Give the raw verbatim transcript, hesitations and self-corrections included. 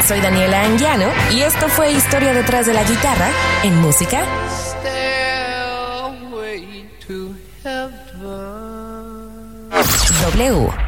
soy Daniela Anguiano y esto fue Historia detrás de la guitarra en música. W.